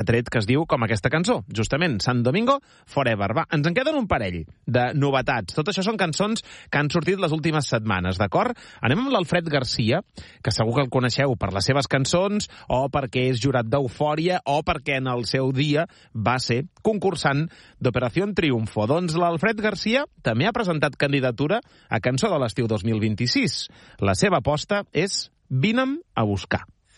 tret que es diu com aquesta cançó, justament, San Domingo Forever. Va, ens en queden un parell de novetats. Tot això són cançons que han sortit les últimes setmanes, d'acord? Anem amb l'Alfred Garcia, que segur que el coneixeu per les seves cançons, o perquè és jurat d'Eufòria, o perquè en el seu dia va ser concursant d'Operació Triunfo. Doncs l'Alfred Garcia també ha presentat candidatura a Cançó de l'Estiu 2026. La seva aposta és Vine'm a buscar.